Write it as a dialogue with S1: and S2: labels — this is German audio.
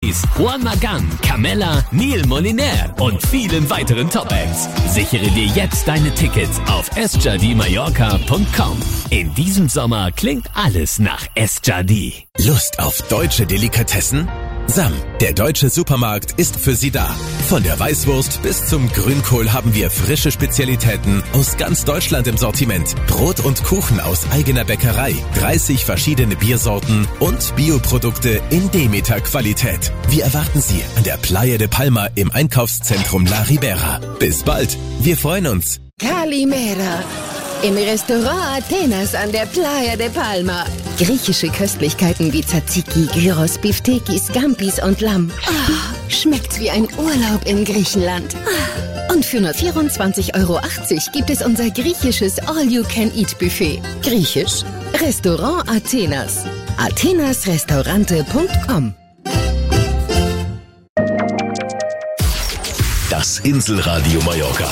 S1: Days, Juan Magán, Camela, Neil Moliner und vielen weiteren Top-Acts. Sichere dir jetzt deine Tickets auf esjadimallorca.com. In diesem Sommer klingt alles nach Esjadi.
S2: Lust auf deutsche Delikatessen? Sam, der deutsche Supermarkt, ist für Sie da. Von der Weißwurst bis zum Grünkohl haben wir frische Spezialitäten aus ganz Deutschland im Sortiment. Brot und Kuchen aus eigener Bäckerei, 30 verschiedene Biersorten und Bioprodukte in Demeter-Qualität. Wir erwarten Sie an der Playa de Palma im Einkaufszentrum La Ribera. Bis bald, wir freuen uns.
S3: Kalimera. Im Restaurant Athenas an der Playa de Palma. Griechische Köstlichkeiten wie Tzatziki, Gyros, Biftekis, Scampis und Lamm. Oh, schmeckt wie ein Urlaub in Griechenland. Und für nur 24,80 € gibt es unser griechisches All-You-Can-Eat-Buffet. Griechisch? Restaurant Athenas. athenasrestaurante.com.
S2: Das Inselradio Mallorca.